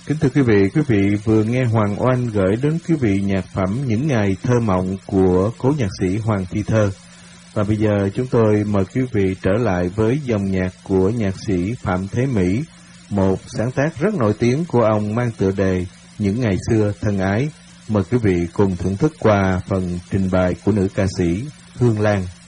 Kính thưa quý vị vừa nghe Hoàng Oanh gửi đến quý vị nhạc phẩm Những Ngày Thơ Mộng của cố nhạc sĩ Hoàng Thị Thơ. Và bây giờ chúng tôi mời quý vị trở lại với dòng nhạc của nhạc sĩ Phạm Thế Mỹ, một sáng tác rất nổi tiếng của ông mang tựa đề Những Ngày Xưa Thân Ái. Mời quý vị cùng thưởng thức qua phần trình bày của nữ ca sĩ Hương Lan.